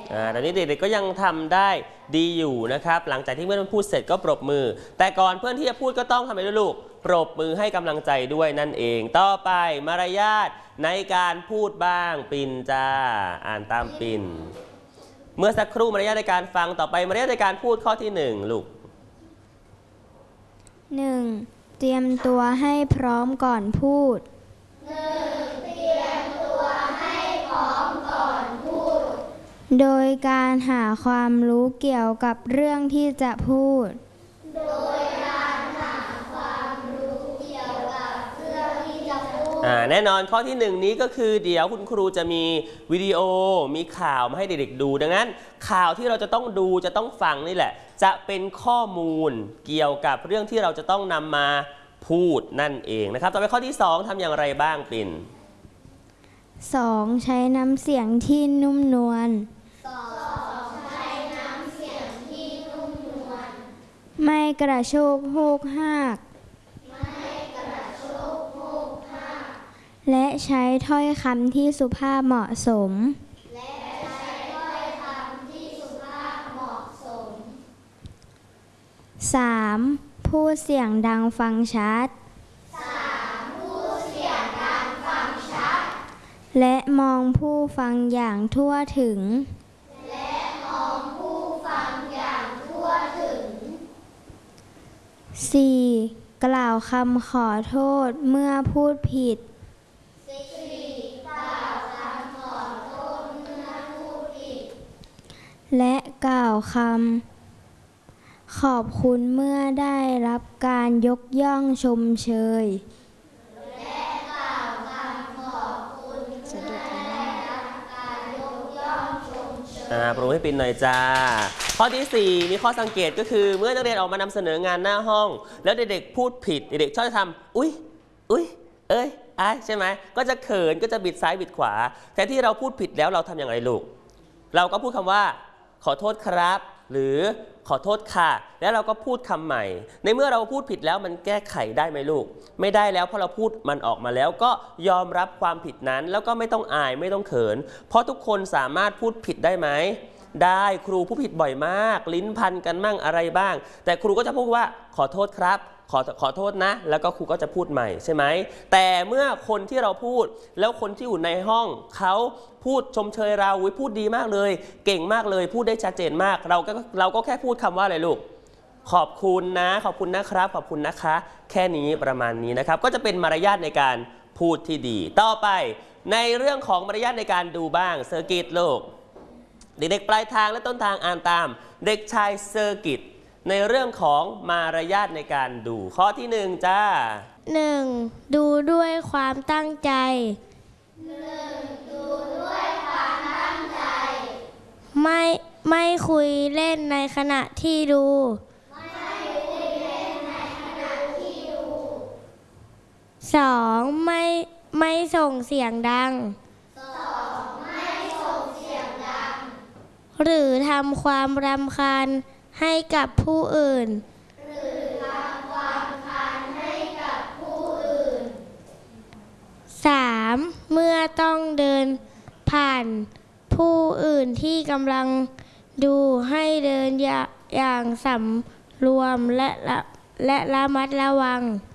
ตอนนี้เด็กๆก็ยังทำได้ดีอยู่นะครับหลังจากที่เพื่อนพูดเสร็จก็ปรบมือแต่ก่อนเพื่อนที่จะพูดก็ต้องทำอะไรด้วยลูกปรบมือให้กำลังใจด้วยนั่นเองต่อไปมารยาทในการพูดบ้างปิ่นจ้าอ่านตามปิ่นเมื่อสักครู่มารยาทในการฟังต่อไปมารยาทในการพูดข้อที่1ลูก 1. เตรียมตัวให้พร้อมก่อนพูด 1. เตรียมตัวให้พร้อมก่อนพูดโดยการหาความรู้เกี่ยวกับเรื่องที่จะพูดโดยการหาความรู้เกี่ยวกับเรื่องที่จะพูดแน่นอนข้อที่1นี้ก็คือเดี๋ยวคุณครูจะมีวิดีโอมีข่าวมาให้เด็กๆดูดังนั้นข่าวที่เราจะต้องดูจะต้องฟังนี่แหละจะเป็นข้อมูลเกี่ยวกับเรื่องที่เราจะต้องนำมาพูดนั่นเองนะครับต่อไปข้อที่2ทำอย่างไรบ้างปิ่น 2. ใช้น้ำเสียงที่นุ่มนวล 2. ใช้น้ำเสียงที่นุ่มนวลไม่กระโชกโฮกฮากและใช้ถ้อยคำที่สุภาพเหมาะสม 3. พูดเสียงดังฟังชัดพูดเสียงดังฟังชัดและมองผู้ฟังอย่างทั่วถึง 4. กล่าวคำขอโทษเมื่อพูดผิด และกล่าวคำขอบคุณเมื่อได้รับการยกย่องชมเชยปรบมือให้ปิ่นหน่อยจ้าข้อที่4มีข้อสังเกตก็คือเมื่อนักเรียนออกมานำเสนองานหน้าห้องแล้วเด็กๆพูดผิดเด็กๆชอบจะทำอุ๊ยเอ้ยใช่ไหมก็จะเขินก็จะบิดซ้ายบิดขวาแต่ที่เราพูดผิดแล้วเราทำอย่างไรลูกเราก็พูดคำว่าขอโทษครับหรือขอโทษค่ะแล้วเราก็พูดคำใหม่ในเมื่อเราพูดผิดแล้วมันแก้ไขได้ไหมลูกไม่ได้แล้วเพราะเราพูดมันออกมาแล้วก็ยอมรับความผิดนั้นแล้วก็ไม่ต้องอายไม่ต้องเขินเพราะทุกคนสามารถพูดผิดได้ไหมได้ครูผู้ผิดบ่อยมากลิ้นพันกันมั่งอะไรบ้างแต่ครูก็จะพูดว่าขอโทษครับขอโทษนะแล้วก็ครูก็จะพูดใหม่ใช่ไหมแต่เมื่อคนที่เราพูดแล้วคนที่อยู่ในห้องเขาพูดชมเชยเราพูดดีมากเลยเก่งมากเลยพูดได้ชัดเจนมากเราก็แค่พูดคำว่าอะไรลูกขอบคุณนะขอบคุณนะครับขอบคุณนะคะแค่นี้ประมาณนี้นะครับก็จะเป็นมารยาทในการพูดที่ดีต่อไปในเรื่องของมารยาทในการดูบ้างเซอร์กิตลูกเด็กๆปลายทางและต้นทางอ่านตามเด็กชายเซอร์กิตในเรื่องของมารยาทในการดูข้อที่1จ้า 1. ดูด้วยความตั้งใจดูด้วยความตั้งใจไม่คุยเล่นในขณะที่ดู 2. ไม่ส่งเสียงดัง หรือทำความรำคาญให้กับผู้อื่น 3. เมื่อต้องเดินผ่านผู้อื่นที่กำลังดูให้เดินอย่างสำรวมและระมัดระวัง